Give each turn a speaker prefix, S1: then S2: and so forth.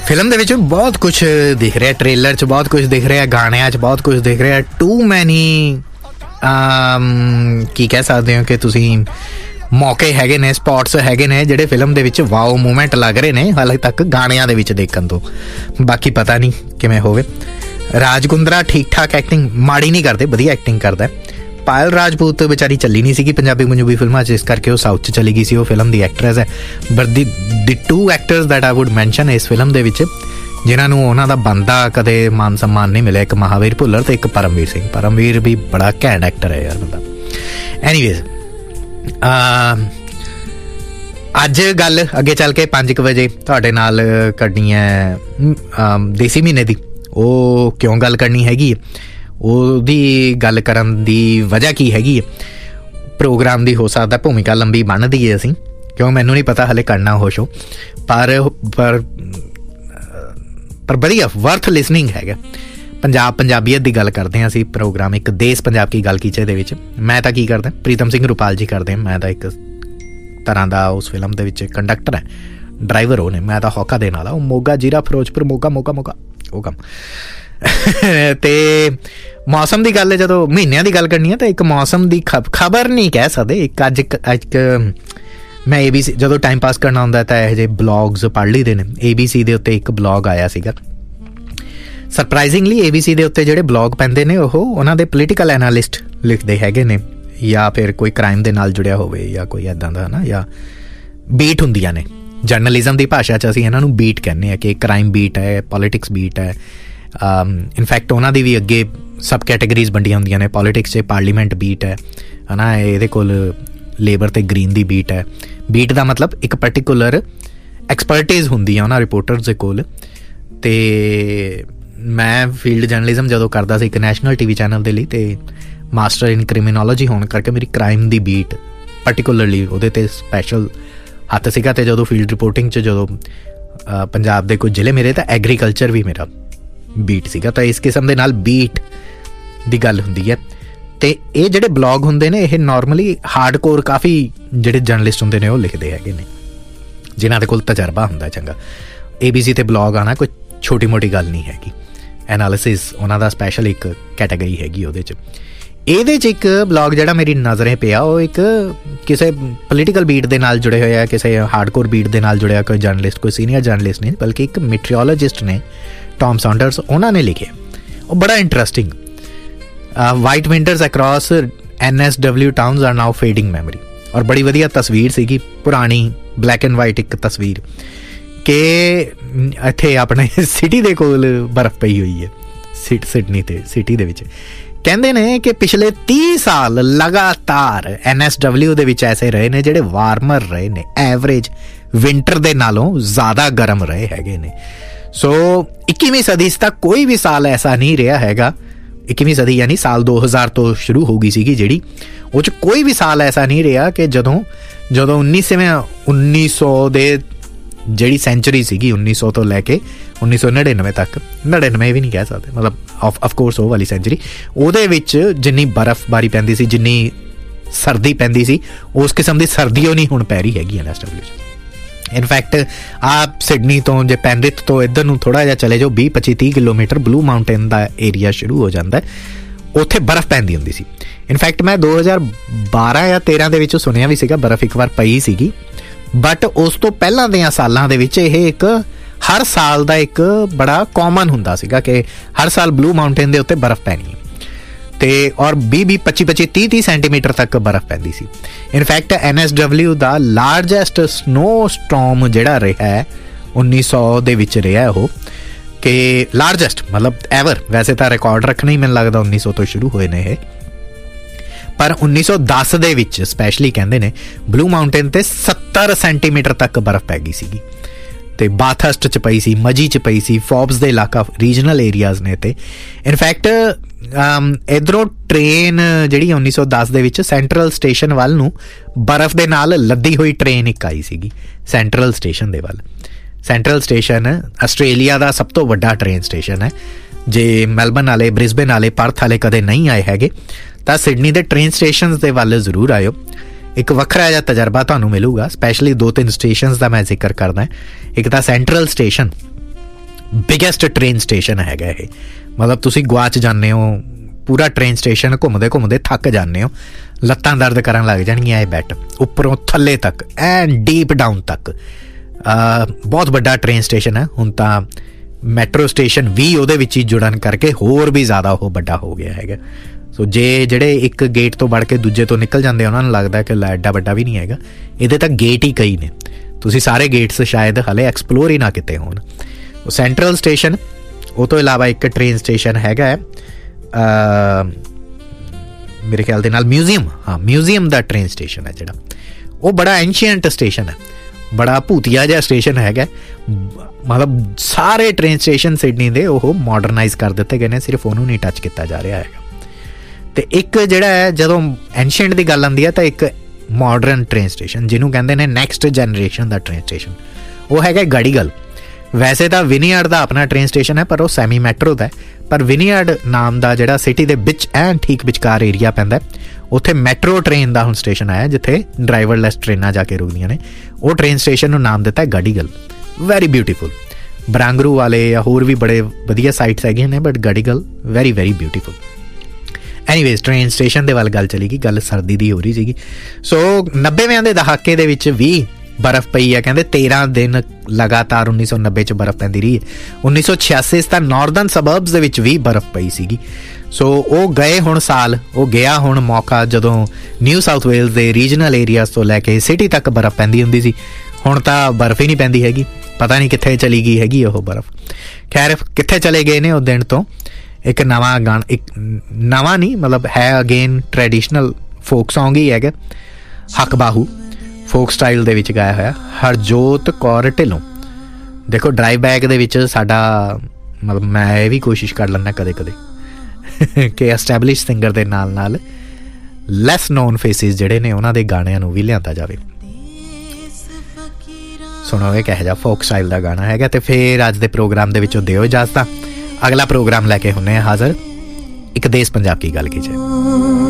S1: Film ਦੇ ਵਿੱਚ ਬਹੁਤ ਕੁਛ ਦਿਖ ਰਿਹਾ, ਟ੍ਰੇਲਰ 'ਚ ਬਹੁਤ ਕੁਛ ਦਿਖ ਰਿਹਾ, ਗਾਣਿਆਂ 'ਚ ਬਹੁਤ ਕੁਛ ਦਿਖ ਰਿਹਾ। ਟੂ ਮੈਨੀ ਕੀ ਕਹਿ ਸਕਦੇ ਹੋ ਕਿ ਤੁਸੀਂ ਮੌਕੇ ਹੈਗੇ ਨੇ, ਸਪੌਟਸ ਹੈਗੇ ਨੇ ਜਿਹੜੇ ਫਿਲਮ ਦੇ ਵਿੱਚ ਵਾਓ ਮੂਮੈਂਟ ਲੱਗ ਰਹੇ ਨੇ ਹਾਲੇ ਤੱਕ ਗਾਣਿਆਂ ਦੇ ਵਿੱਚ ਦੇਖਣ ਤੋਂ। ਬਾਕੀ ਪਤਾ ਨਹੀਂ ਕਿਵੇਂ ਹੋਵੇ। ਰਾਜ ਕੁੰਦਰਾ ਠੀਕ ਠਾਕ ਐਕਟਿੰਗ ਮਾੜੀ ਨਹੀਂ ਕਰਦੇ, ਵਧੀਆ ਐਕਟਿੰਗ ਕਰਦਾ। ਪਾਇਲ ਰਾਜਪੂਤ ਵਿਚਾਰੀ ਚੱਲੀ ਨਹੀਂ ਸੀਗੀ ਪੰਜਾਬੀ ਫਿਲਮਾਂ 'ਚ, ਇਸ ਕਰਕੇ ਉਹ ਸਾਊਥ 'ਚ ਚਲੀ ਗਈ ਸੀ। ਉਹ ਫਿਲਮ ਦੀ ਐਕਟਰੈਸ ਹੈ। But the to actors that I wood mention ਇਸ ਫਿਲਮ ਦੇ ਵਿੱਚ ਜਿਨ੍ਹਾਂ ਨੂੰ ਉਹਨਾਂ ਦਾ ਬਣਦਾ ਕਦੇ ਮਾਨ ਸਨਮਾਨ ਨਹੀਂ ਮਿਲਿਆ, ਇੱਕ ਮਹਾਵੀਰ ਭੁੱਲਰ ਤੇ ਇੱਕ ਪਰਮਵੀਰ ਸਿੰਘ। ਪਰਮਵੀਰ ਵੀ ਬੜਾ ਘੈਂਟ ਐਕਟਰ ਹੈ ਯਾਰ ਬੰਦਾ। ਐਨੀਵੇਜ਼ ਅੱਜ ਗੱਲ ਅੱਗੇ ਚੱਲ ਕੇ 5 ਵਜੇ ਤੁਹਾਡੇ ਨਾਲ ਕਰਨੀ ਹੈ ਦੇਸੀ ਮਹੀਨੇ ਦੀ। ਉਹ ਕਿਉਂ ਗੱਲ ਕਰਨੀ ਹੈਗੀ, ਉਹਦੀ ਗੱਲ ਕਰਨ ਦੀ ਵਜ੍ਹਾ ਕੀ ਹੈਗੀ ਹੈ। ਪ੍ਰੋਗਰਾਮ ਦੀ ਹੋ ਸਕਦਾ ਭੂਮਿਕਾ ਲੰਬੀ ਬਣਦੀ ਹੈ ਅਸੀਂ, ਕਿਉਂ ਮੈਨੂੰ ਨਹੀਂ ਪਤਾ ਹਾਲੇ ਕਰਨਾ ਹੋ ਸ਼ੋ, ਪਰ ਵਧੀਆ ਵਰਥ ਲਿਸਨਿੰਗ ਹੈਗਾ। ਪੰਜਾਬੀਅਤ ਦੀ ਗੱਲ ਕਰਦੇ ਹਾਂ ਅਸੀਂ। ਪ੍ਰੋਗਰਾਮ ਇੱਕ ਦੇਸ਼ ਪੰਜਾਬ ਕੀ ਗੱਲ ਕੀਚੇ ਦੇ ਵਿੱਚ ਮੈਂ ਤਾਂ ਕੀ ਕਰਦਾ, ਪ੍ਰੀਤਮ ਸਿੰਘ ਰੁਪਾਲ ਜੀ ਕਰਦੇ। ਮੈਂ ਤਾਂ ਇੱਕ ਤਰ੍ਹਾਂ ਦਾ ਉਸ ਫਿਲਮ ਦੇ ਵਿੱਚ ਕੰਡਕਟਰ ਹੈ, ਡਰਾਈਵਰ ਉਹ ਨੇ, ਮੈਂ ਤਾਂ ਹੌਕਾ ਦੇਣ ਵਾਲਾ। ਉਹ ਮੋਗਾ ਜੀਰਾ ਫਿਰੋਜ਼ਪੁਰ ਮੋਗਾ ਉਹ ਕੰਮ। ਤੇ ਮੌਸਮ ਦੀ ਗੱਲ ਹੈ, ਜਦੋਂ ਮਹੀਨਿਆਂ ਦੀ ਗੱਲ ਕਰਨੀ ਹੈ ਤਾਂ ਇੱਕ ਮੌਸਮ ਦੀ ਖਬਰ ਨਹੀਂ ਕਹਿ ਸਕਦੇ। ਇੱਕ ਅੱਜ ਮੈਂ ABC ਜਦੋਂ ਟਾਈਮ ਪਾਸ ਕਰਨਾ ਹੁੰਦਾ ਤਾਂ ਇਹੋ ਜਿਹੇ ਬਲੌਗਸ ਪੜ੍ਹ ਲਈਦੇ ਨੇ। ABC ਦੇ ਉੱਤੇ ਇੱਕ ਬਲੌਗ ਆਇਆ ਸੀਗਾ। ਸਰਪ੍ਰਾਈਜ਼ਿੰਗਲੀ ABC ਦੇ ਉੱਤੇ ਜਿਹੜੇ ਬਲੌਗ ਪੈਂਦੇ ਨੇ ਉਹ ਉਹਨਾਂ ਦੇ ਪੋਲੀਟੀਕਲ ਐਨਾਲਿਸਟ ਲਿਖਦੇ ਹੈਗੇ ਨੇ, ਜਾਂ ਫਿਰ ਕੋਈ ਕ੍ਰਾਈਮ ਦੇ ਨਾਲ ਜੁੜਿਆ ਹੋਵੇ ਜਾਂ ਕੋਈ ਇੱਦਾਂ ਦਾ ਨਾ, ਜਾਂ ਬੀਟ ਹੁੰਦੀਆਂ ਨੇ। ਜਰਨਲਿਜ਼ਮ ਦੀ ਭਾਸ਼ਾ 'ਚ ਅਸੀਂ ਇਹਨਾਂ ਨੂੰ ਬੀਟ ਕਹਿੰਦੇ ਹਾਂ ਕਿ ਕ੍ਰਾਈਮ ਬੀਟ ਹੈ, ਪੋਲੀਟਿਕਸ ਬੀਟ ਹੈ। ਇਨਫੈਕਟ ਉਹਨਾਂ ਦੀ ਵੀ ਅੱਗੇ ਸਬ ਕੈਟੇਗਰੀਜ਼ ਵੰਡੀਆਂ ਹੁੰਦੀਆਂ ਨੇ। ਪੋਲੀਟਿਕਸ 'ਚ ਪਾਰਲੀਮੈਂਟ ਬੀਟ ਹੈ ਨਾ, ਇਹਦੇ ਕੋਲ ਲੇਬਰ ਤੇ ਗ੍ਰੀਨ ਦੀ ਬੀਟ ਹੈ। ਬੀਟ ਦਾ ਮਤਲਬ ਇੱਕ ਪਰਟੀਕੂਲਰ ਐਕਸਪਰਟਿਜ਼ ਹੁੰਦੀ ਆ ਉਹਨਾਂ ਰਿਪੋਰਟਰਸ ਦੇ ਕੋਲ। ਅਤੇ ਮੈਂ ਫੀਲਡ ਜਰਨਲਿਜ਼ਮ ਜਦੋਂ ਕਰਦਾ ਸੀ ਇੱਕ ਨੈਸ਼ਨਲ TV ਚੈਨਲ ਦੇ ਲਈ, ਅਤੇ ਮਾਸਟਰ ਇਨ ਕ੍ਰਿਮੀਨੋਲੋਜੀ ਹੋਣ ਕਰਕੇ ਮੇਰੀ ਕ੍ਰਾਈਮ ਦੀ ਬੀਟ ਪਰਟੀਕੂਲਰਲੀ ਉਹਦੇ 'ਤੇ ਸਪੈਸ਼ਲ ਹੱਥ ਸੀਗਾ। ਅਤੇ ਜਦੋਂ ਫੀਲਡ ਰਿਪੋਰਟਿੰਗ 'ਚ ਜਦੋਂ ਪੰਜਾਬ ਦੇ ਕੁਝ ਜ਼ਿਲ੍ਹੇ ਮੇਰੇ, ਤਾਂ ਐਗਰੀਕਲਚਰ ਵੀ ਮੇਰਾ ਬੀਟ ਸੀਗਾ। ਤਾਂ ਇਸ ਕਿਸਮ ਦੇ ਨਾਲ ਬੀਟ ਦੀ ਗੱਲ ਹੁੰਦੀ ਹੈ। ਅਤੇ ਇਹ ਜਿਹੜੇ ਬਲੌਗ ਹੁੰਦੇ ਨੇ ਇਹ ਨੋਰਮਲੀ ਹਾਰਡਕੋਰ ਕਾਫੀ ਜਿਹੜੇ ਜਰਨਲਿਸਟ ਹੁੰਦੇ ਨੇ ਉਹ ਲਿਖਦੇ ਹੈਗੇ ਨੇ, ਜਿਨ੍ਹਾਂ ਦੇ ਕੋਲ ਤਜਰਬਾ ਹੁੰਦਾ ਚੰਗਾ। ABC 'ਤੇ ਬਲੌਗ ਆਉਣਾ ਕੋਈ ਛੋਟੀ ਮੋਟੀ ਗੱਲ ਨਹੀਂ ਹੈਗੀ। ਐਨਾਲਿਸਿਸ ਉਹਨਾਂ ਦਾ ਸਪੈਸ਼ਲ ਇੱਕ ਕੈਟਾਗਰੀ ਹੈਗੀ ਉਹਦੇ 'ਚ। ਇਹਦੇ 'ਚ ਇੱਕ ਬਲੌਗ ਜਿਹੜਾ ਮੇਰੀ ਨਜ਼ਰੇ ਪਿਆ, ਉਹ ਇੱਕ ਕਿਸੇ ਪੋਲੀਟੀਕਲ ਬੀਟ ਦੇ ਨਾਲ ਜੁੜੇ ਹੋਏ ਆ, ਕਿਸੇ ਹਾਰਡਕੋਰ ਬੀਟ ਦੇ ਨਾਲ ਜੁੜਿਆ ਕੋਈ ਜਰਨਲਿਸਟ, ਕੋਈ ਸੀਨੀਅਰ ਜਰਨਲਿਸਟ ਨਹੀਂ ਬਲਕਿ ਇੱਕ ਮੀਟੀਓਰੋਲੋਜਿਸਟ ਨੇ, ਟੌਮ ਸੌਂਡਰਸ, ਉਹਨਾਂ ਨੇ ਲਿਖਿਆ। ਉਹ ਬੜਾ interesting. White winters across NSW towns R ਨਾਓ ਫੇਡਿੰਗ ਮੈਮਰੀ। ਔਰ ਬੜੀ ਵਧੀਆ ਤਸਵੀਰ ਸੀਗੀ, ਪੁਰਾਣੀ ਬਲੈਕ ਐਂਡ ਵਾਈਟ ਇੱਕ ਤਸਵੀਰ, ਕਿ ਇੱਥੇ ਆਪਣੇ ਸਿਟੀ ਦੇ ਕੋਲ ਬਰਫ਼ ਪਈ ਹੋਈ ਹੈ, ਸਿਡਨੀ ਤੇ ਸਿਟੀ ਦੇ ਵਿੱਚ। ਕਹਿੰਦੇ ਨੇ ਕਿ ਪਿਛਲੇ 30 ਸਾਲ ਲਗਾਤਾਰ NSW ਦੇ ਵਿੱਚ ਐਸੇ ਰਹੇ ਨੇ ਜਿਹੜੇ ਵਾਰਮਰ ਰਹੇ ਨੇ, ਐਵਰੇਜ ਵਿੰਟਰ ਦੇ ਨਾਲੋਂ ਜ਼ਿਆਦਾ ਗਰਮ ਰਹੇ ਹੈਗੇ ਨੇ। ਸੋ 21ਵੀਂ ਸਦੀ 'ਚ ਤਾਂ ਕੋਈ ਵੀ ਸਾਲ ਐਸਾ ਨਹੀਂ ਰਿਹਾ ਹੈਗਾ। 21ਵੀਂ ਸਦੀ ਯਾਨੀ ਸਾਲ 2000 ਤੋਂ ਸ਼ੁਰੂ ਹੋ ਗਈ ਸੀਗੀ ਜਿਹੜੀ, ਉਹ 'ਚ ਕੋਈ ਵੀ ਸਾਲ ਐਸਾ ਨਹੀਂ ਰਿਹਾ ਕਿ ਜਦੋਂ 1900 ਦੇ ਜਿਹੜੀ ਸੈਂਚੁਰੀ ਸੀਗੀ, 1900 ਤੋਂ ਲੈ ਕੇ 1999 ਤੱਕ, 99 ਵੀ ਨਹੀਂ ਕਹਿ ਸਕਦੇ, ਮਤਲਬ ਆਫਕੋਰਸ ਉਹ ਵਾਲੀ ਸੈਂਚੁਰੀ, ਉਹਦੇ ਵਿੱਚ ਜਿੰਨੀ ਬਰਫ਼ਬਾਰੀ ਪੈਂਦੀ ਸੀ, ਜਿੰਨੀ ਸਰਦੀ ਪੈਂਦੀ ਸੀ, ਉਸ ਕਿਸਮ ਦੀ ਸਰਦੀ ਉਹ ਨਹੀਂ ਹੁਣ ਪੈ ਰਹੀ ਹੈਗੀ NSW 'ਚ। ਇਨਫੈਕਟ ਆਪ ਸਿਡਨੀ ਤੋਂ ਜੇ ਪੈਂਰਿਥ ਤੋਂ ਇੱਧਰ ਨੂੰ ਥੋੜ੍ਹਾ ਜਿਹਾ ਚਲੇ ਜਾਓ, 20-25-30 ਕਿਲੋਮੀਟਰ ਬਲੂ ਮਾਊਂਟੇਨ ਦਾ ਏਰੀਆ ਸ਼ੁਰੂ ਹੋ ਜਾਂਦਾ, ਉੱਥੇ ਬਰਫ਼ ਪੈਂਦੀ ਹੁੰਦੀ ਸੀ। ਇਨਫੈਕਟ ਮੈਂ 2012 ਜਾਂ 13 ਦੇ ਵਿੱਚ ਸੁਣਿਆ ਵੀ ਸੀਗਾ ਬਰਫ਼ ਇੱਕ ਵਾਰ ਪਈ ਸੀਗੀ। ਬਟ ਉਸ ਤੋਂ ਪਹਿਲਾਂ ਦੀਆਂ ਸਾਲਾਂ ਦੇ ਵਿੱਚ ਇਹ ਇੱਕ ਹਰ ਸਾਲ ਦਾ ਇੱਕ ਬੜਾ ਕਾਮਨ ਹੁੰਦਾ ਸੀਗਾ ਕਿ ਹਰ ਸਾਲ ਬਲੂ ਮਾਊਂਟੇਨ ਦੇ ਉੱਤੇ ਬਰਫ਼ ਪੈਣੀ ਹੈ। ਅਤੇ ਔਰ 20-25-30 ਸੈਂਟੀਮੀਟਰ ਤੱਕ ਬਰਫ਼ ਪੈਂਦੀ ਸੀ। ਇਨਫੈਕਟ NSW ਦਾ ਲਾਰਜੈਸਟ ਸਨੋ ਸਟੋਰਮ ਜਿਹੜਾ ਰਿਹਾ ਹੈ 1900 ਦੇ ਵਿੱਚ ਰਿਹਾ ਉਹ, ਕਿ ਲਾਰਜੈਸਟ ਮਤਲਬ ਐਵਰ। ਵੈਸੇ ਤਾਂ ਰਿਕਾਰਡ ਰੱਖਣਾ ਹੀ ਮੈਨੂੰ ਲੱਗਦਾ 1900 ਤੋਂ ਸ਼ੁਰੂ ਹੋਏ ਨੇ ਇਹ, ਪਰ 1910 ਦੇ ਵਿੱਚ ਸਪੈਸ਼ਲੀ ਕਹਿੰਦੇ ਨੇ ਬਲੂ ਮਾਊਂਟੇਨ 'ਤੇ 70 ਸੈਂਟੀਮੀਟਰ ਤੱਕ ਬਰਫ਼ ਪੈ ਗਈ ਸੀਗੀ। ਅਤੇ ਬਾਥਹਰਸਟ 'ਚ ਪਈ ਸੀ, ਮਜੀ 'ਚ ਪਈ ਸੀ, ਫੋਰਬਸ ਦੇ ਇਲਾਕਾ ਰੀਜਨਲ ਏਰੀਆਜ਼ ਨੇ। ਅਤੇ ਇਨਫੈਕਟ ਇੱਧਰੋਂ ਟ੍ਰੇਨ ਜਿਹੜੀ 1910 ਦੇ ਵਿੱਚ ਸੈਂਟਰਲ ਸਟੇਸ਼ਨ ਵੱਲ ਨੂੰ ਬਰਫ਼ ਦੇ ਨਾਲ ਲੱਦੀ ਹੋਈ ਟ੍ਰੇਨ ਇੱਕ ਆਈ ਸੀਗੀ ਸੈਂਟਰਲ ਸਟੇਸ਼ਨ ਦੇ ਵੱਲ। ਸੈਂਟਰਲ ਸਟੇਸ਼ਨ ਆਸਟ੍ਰੇਲੀਆ ਦਾ ਸਭ ਤੋਂ ਵੱਡਾ ਟ੍ਰੇਨ ਸਟੇਸ਼ਨ ਹੈ। ਜੇ ਮੈਲਬਨ ਵਾਲੇ, ਬ੍ਰਿਸਬੇਨ ਵਾਲੇ, ਪਰਥ ਵਾਲੇ ਕਦੇ ਨਹੀਂ ਆਏ ਹੈਗੇ ਤਾਂ ਸਿਡਨੀ ਦੇ ਟ੍ਰੇਨ ਸਟੇਸ਼ਨ ਦੇ ਵੱਲ ਜ਼ਰੂਰ ਆਇਓ। ਇੱਕ ਵੱਖਰਾ ਜਿਹਾ ਤਜਰਬਾ ਤੁਹਾਨੂੰ ਮਿਲੂਗਾ। ਸਪੈਸ਼ਲੀ 2-3 ਸਟੇਸ਼ਨਸ ਦਾ ਮੈਂ ਜ਼ਿਕਰ ਕਰਦਾ। ਇੱਕ ਤਾਂ central station biggest train station ਹੈਗਾ ਇਹ। ਮਤਲਬ ਤੁਸੀਂ ਗਵਾਚ ਜਾਂਦੇ ਹੋ, ਪੂਰਾ ਟ੍ਰੇਨ ਸਟੇਸ਼ਨ ਘੁੰਮਦੇ ਘੁੰਮਦੇ ਥੱਕ ਜਾਂਦੇ ਹੋ, ਲੱਤਾਂ ਦਰਦ ਕਰਨ ਲੱਗ ਜਾਣਗੀਆਂ ਇਹ ਬੈੱਡ, ਉੱਪਰੋਂ ਥੱਲੇ ਤੱਕ ਐਨ ਡੀਪ ਡਾਊਨ ਤੱਕ। ਬਹੁਤ ਵੱਡਾ ਟ੍ਰੇਨ ਸਟੇਸ਼ਨ ਹੈ। ਹੁਣ ਤਾਂ ਮੈਟਰੋ ਸਟੇਸ਼ਨ ਵੀ ਉਹਦੇ ਵਿੱਚ ਹੀ ਜੁੜਨ ਕਰਕੇ ਹੋਰ ਵੀ ਜ਼ਿਆਦਾ ਉਹ ਵੱਡਾ ਹੋ ਗਿਆ ਹੈਗਾ। ਸੋ ਜੇ ਜਿਹੜੇ ਇੱਕ ਗੇਟ ਤੋਂ ਵੜ ਕੇ ਦੂਜੇ ਤੋਂ ਨਿਕਲ ਜਾਂਦੇ ਉਹਨਾਂ ਨੂੰ ਲੱਗਦਾ ਕਿ ਐਡਾ ਵੱਡਾ ਵੀ ਨਹੀਂ ਹੈਗਾ, ਇਹਦੇ ਤਾਂ ਗੇਟ ਹੀ ਕਈ ਨੇ, ਤੁਸੀਂ ਸਾਰੇ ਗੇਟਸ ਸ਼ਾਇਦ ਹਲੇ ਐਕਸਪਲੋਰ ਹੀ ਨਾ ਕੀਤੇ ਹੋਣ। ਸੈਂਟਰਲ ਸਟੇਸ਼ਨ, ਉਹ ਤੋਂ ਇਲਾਵਾ ਇੱਕ ਟ੍ਰੇਨ ਸਟੇਸ਼ਨ ਹੈਗਾ ਹੈ ਮੇਰੇ ਖਿਆਲ ਦੇ ਨਾਲ ਮਿਊਜ਼ੀਅਮ, ਹਾਂ ਮਿਊਜ਼ੀਅਮ ਦਾ ਟ੍ਰੇਨ ਸਟੇਸ਼ਨ ਹੈ ਜਿਹੜਾ, ਉਹ ਬੜਾ ਐਂਸ਼ੀਐਂਟ ਸਟੇਸ਼ਨ ਹੈ, ਬੜਾ ਭੂਤੀਆ ਜਿਹਾ ਸਟੇਸ਼ਨ ਹੈਗਾ। ਮਤਲਬ ਸਾਰੇ ਟ੍ਰੇਨ ਸਟੇਸ਼ਨ ਸਿਡਨੀ ਦੇ ਉਹ ਮਾਡਰਨਾਈਜ਼ ਕਰ ਦਿੱਤੇ ਗਏ ਨੇ, ਸਿਰਫ ਉਹਨੂੰ ਨਹੀਂ ਟੱਚ ਕੀਤਾ ਜਾ ਰਿਹਾ ਹੈਗਾ। ਅਤੇ ਇੱਕ ਜਿਹੜਾ ਹੈ, ਜਦੋਂ ਐਂਸ਼ੀਐਂਟ ਦੀ ਗੱਲ ਆਉਂਦੀ ਹੈ ਤਾਂ ਇੱਕ ਮਾਡਰਨ ਟ੍ਰੇਨ ਸਟੇਸ਼ਨ ਜਿਹਨੂੰ ਕਹਿੰਦੇ ਨੇ ਨੈਕਸਟ ਜਨਰੇਸ਼ਨ ਦਾ ਟ੍ਰੇਨ ਸਟੇਸ਼ਨ, ਉਹ ਹੈਗਾ ਗੜੀਗਲ। ਵੈਸੇ ਤਾਂ ਵਿਨੀਅਰਡ ਦਾ ਆਪਣਾ ਟ੍ਰੇਨ ਸਟੇਸ਼ਨ ਹੈ, ਪਰ ਉਹ ਸੈਮੀ ਮੈਟਰੋ ਦਾ ਹੈ। ਪਰ ਵਿਨੀਅਰਡ ਨਾਮ ਦਾ ਜਿਹੜਾ ਸਿਟੀ ਦੇ ਵਿੱਚ ਐਨ ਠੀਕ ਵਿਚਕਾਰ ਏਰੀਆ ਪੈਂਦਾ, ਉੱਥੇ ਮੈਟਰੋ ਟ੍ਰੇਨ ਦਾ ਹੁਣ ਸਟੇਸ਼ਨ ਆਇਆ ਜਿੱਥੇ ਡਰਾਈਵਰਲੈਸ ਟ੍ਰੇਨਾਂ ਜਾ ਕੇ ਰੁਕਦੀਆਂ ਨੇ। ਉਹ ਟ੍ਰੇਨ ਸਟੇਸ਼ਨ ਨੂੰ ਨਾਮ ਦਿੱਤਾ ਗੜੀਗਲ। Very beautiful. ਬਰਾਂਗਰੂ ਵਾਲੇ ਜਾਂ ਹੋਰ ਵੀ ਬੜੇ ਵਧੀਆ ਸਾਈਟਸ ਹੈਗੀਆਂ ਨੇ, but ਗੜੀਗਲ very very beautiful. Anyways train station ਦੇ ਵੱਲ ਗੱਲ ਚਲੀ ਗਈ, ਗੱਲ ਸਰਦੀ ਦੀ ਹੋ ਰਹੀ ਸੀਗੀ। ਸੋ 90ਵੇਂ ਦੇ ਦਹਾਕੇ ਦੇ ਵਿੱਚ ਵੀ ਬਰਫ਼ ਪਈ ਹੈ, ਕਹਿੰਦੇ 13 ਦਿਨ ਲਗਾਤਾਰ 1990 'ਚ ਬਰਫ਼ ਪੈਂਦੀ ਰਹੀ ਹੈ। 1986 ਤਾਂ ਨਾਰਦਰਨ ਸਬਰਬਸ ਦੇ ਵਿੱਚ ਵੀ ਬਰਫ਼ ਪਈ ਸੀਗੀ। ਸੋ ਉਹ ਗਏ ਹੁਣ ਸਾਲ, ਉਹ ਗਿਆ ਹੁਣ ਮੌਕਾ ਜਦੋਂ ਨਿਊ ਸਾਊਥ ਵੇਲਜ਼ ਦੇ ਰੀਜਨਲ ਏਰੀਆਜ਼ ਤੋਂ ਲੈ ਕੇ ਸਿਟੀ ਤੱਕ ਬਰਫ਼ ਪੈਂਦੀ ਹੁੰਦੀ ਸੀ। ਹੁਣ ਤਾਂ ਬਰਫ਼ ਹੀ ਨਹੀਂ ਪੈਂਦੀ ਹੈਗੀ, ਪਤਾ ਨਹੀਂ ਕਿੱਥੇ ਚਲੀ ਗਈ ਹੈਗੀ ਉਹ ਬਰਫ਼। ਖੈਰ ਕਿੱਥੇ ਚਲੇ ਗਏ ਨੇ ਉਹ ਦਿਨ ਤੋਂ ਇੱਕ ਨਵਾਂ ਗਾਣਾ, ਇੱਕ ਨਵਾਂ ਨਹੀਂ ਮਤਲਬ ਹੈ ਅਗੇਨ ਟ੍ਰੈਡੀਸ਼ਨਲ ਫੋਕ ਸੌਂਗ ਹੀ ਹੈਗਾ, ਹੱਕ ਬਾਹੂ ਫੋਕ ਸਟਾਈਲ ਦੇ ਵਿੱਚ ਗਾਇਆ ਹੋਇਆ ਹਰਜੋਤ ਕੌਰ ਢਿੱਲੋਂ। ਦੇਖੋ ਡਰਾਈਵ ਬੈਕ ਦੇ ਵਿੱਚ ਸਾਡਾ ਮਤਲਬ ਮੈਂ ਇਹ ਵੀ ਕੋਸ਼ਿਸ਼ ਕਰ ਲੈਂਦਾ ਕਦੇ ਕਦੇ ਕਿ ਐਸਟੈਬਲਿਸ਼ ਸਿੰਗਰ ਦੇ ਨਾਲ ਨਾਲ ਲੈਸ ਨੋਨ ਫੇਸਿਸ ਜਿਹੜੇ ਨੇ ਉਹਨਾਂ ਦੇ ਗਾਣਿਆਂ ਨੂੰ ਵੀ ਲਿਆਂਦਾ ਜਾਵੇ। ਸੁਣੋ ਇਹ ਕਿਹੋ ਜਿਹਾ ਫੋਕ ਸਟਾਈਲ ਦਾ ਗਾਣਾ ਹੈਗਾ। ਤੇ ਫਿਰ ਅੱਜ ਦੇ ਪ੍ਰੋਗਰਾਮ ਦੇ ਵਿੱਚੋਂ ਦਿਓ ਇਜਾਜ਼ਤ। ਅਗਲਾ ਪ੍ਰੋਗਰਾਮ ਲੈ ਕੇ ਹੁੰਦੇ ਹਾਂ ਹਾਜ਼ਰ, ਇੱਕ ਦੇਸ ਪੰਜਾਬ ਕੀ ਗੱਲ ਕੀ ਜਾਏ।